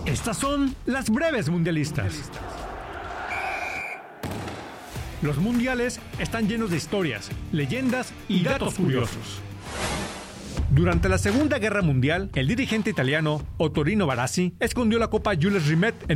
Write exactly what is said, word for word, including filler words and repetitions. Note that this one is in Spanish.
Estas son las breves mundialistas. Los mundiales están llenos de historias, leyendas y datos curiosos. Durante la Segunda Guerra Mundial, el dirigente italiano Ottorino Barassi escondió la Copa Jules Rimet en